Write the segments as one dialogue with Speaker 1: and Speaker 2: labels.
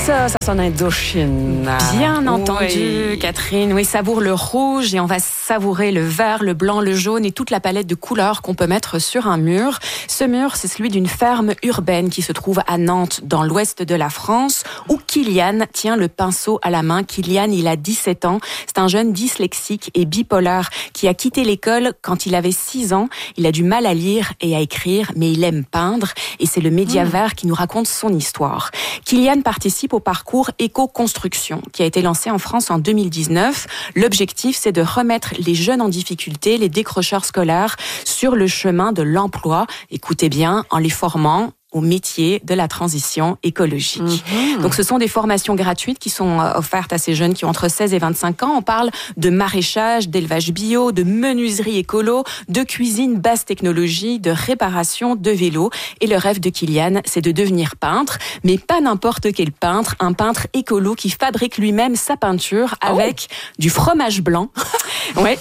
Speaker 1: Ça sonne Indochine.
Speaker 2: Bien entendu, Catherine. Oui, savoure le rouge et on va savourer le vert, le blanc, le jaune et toute la palette de couleurs qu'on peut mettre sur un mur. Ce mur, c'est celui d'une ferme urbaine qui se trouve à Nantes, dans l'ouest de la France, où Kylian tient le pinceau à la main. Kylian, il a 17 ans. C'est un jeune dyslexique et bipolaire qui a quitté l'école quand il avait 6 ans. Il a du mal à lire et à écrire, mais il aime peindre et c'est le Média Vert qui nous raconte son histoire. Kylian participe au parcours Éco-Construction qui a été lancé en France en 2019. L'objectif, c'est de remettre les jeunes en difficulté, les décrocheurs scolaires, sur le chemin de l'emploi. Écoutez bien, en les formant au métier de la transition écologique. Donc, ce sont des formations gratuites qui sont offertes à ces jeunes qui ont entre 16 et 25 ans. On parle de maraîchage, d'élevage bio, de menuiserie écolo, de cuisine basse technologie, de réparation, de vélo. Et le rêve de Kylian, c'est de devenir peintre, mais pas n'importe quel peintre, un peintre écolo qui fabrique lui-même sa peinture avec du fromage blanc ouais.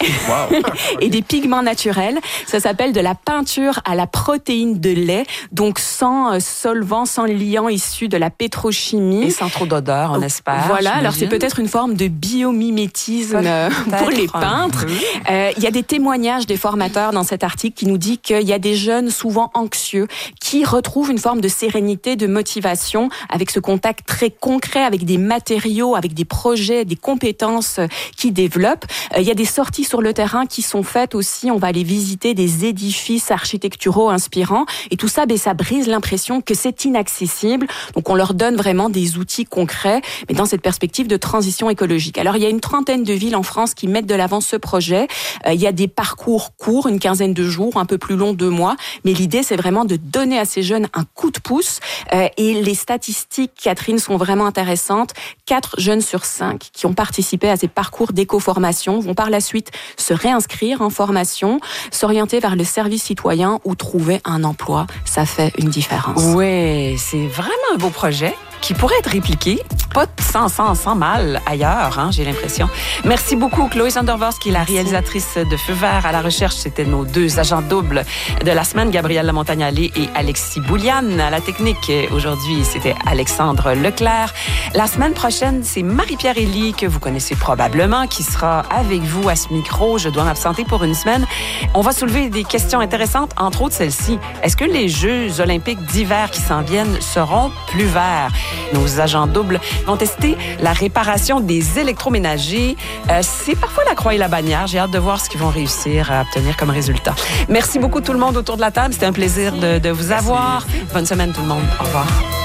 Speaker 2: Et des pigments naturels. Ça s'appelle de la peinture à la protéine de lait, donc sans solvant, sans liant issu de la pétrochimie.
Speaker 1: Et sans trop d'odeur, on espère.
Speaker 2: Voilà, alors c'est peut-être une forme de biomimétisme pour les peintres. Il y a des témoignages des formateurs dans cet article qui nous dit qu'il y a des jeunes souvent anxieux qui retrouvent une forme de sérénité, de motivation avec ce contact très concret avec des matériaux, avec des projets, des compétences qu'ils développent. Il y a des sorties sur le terrain qui sont faites aussi. On va aller visiter des édifices architecturaux inspirants et tout ça, ça brise l'impression que c'est inaccessible. Donc, on leur donne vraiment des outils concrets, mais dans cette perspective de transition écologique. Alors, il y a une trentaine de villes en France qui mettent de l'avant ce projet. Il y a des parcours courts, une quinzaine de jours, un peu plus long, 2 mois. Mais l'idée, c'est vraiment de donner à ces jeunes un coup de pouce. Et les statistiques, Catherine, sont vraiment intéressantes. 4 jeunes sur 5 qui ont participé à ces parcours d'éco-formation vont par la suite se réinscrire en formation, s'orienter vers le service citoyen ou trouver un emploi. Ça fait une différence.
Speaker 1: Oui, c'est vraiment un beau projet qui pourrait être répliqué, pas sans mal ailleurs, j'ai l'impression. Merci beaucoup, Chloé Sandervos, qui est la réalisatrice de Feu Vert à la recherche. C'était nos 2 agents doubles de la semaine, Gabrielle Lamontagne-Allé et Alexis Bouliane. À la technique, aujourd'hui, c'était Alexandre Leclerc. La semaine prochaine, c'est Marie-Pierre Elie, que vous connaissez probablement, qui sera avec vous à ce micro. Je dois m'absenter pour une semaine. On va soulever des questions intéressantes, entre autres celle-ci. Est-ce que les Jeux olympiques d'hiver qui s'en viennent seront plus verts? Nos agents doubles vont tester la réparation des électroménagers. C'est parfois la croix et la bannière. J'ai hâte de voir ce qu'ils vont réussir à obtenir comme résultat. Merci beaucoup tout le monde autour de la table. C'était un plaisir de vous avoir. Bonne semaine tout le monde. Au revoir.